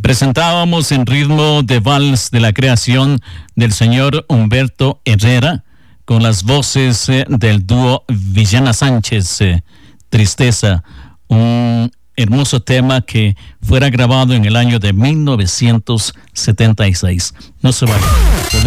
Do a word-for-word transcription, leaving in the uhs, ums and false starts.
Presentábamos en ritmo de vals de la creación del señor Humberto Herrera con las voces eh, del dúo Villana Sánchez, eh, Tristeza, un hermoso tema que fuera grabado en el año de mil novecientos setenta y seis. No se vaya.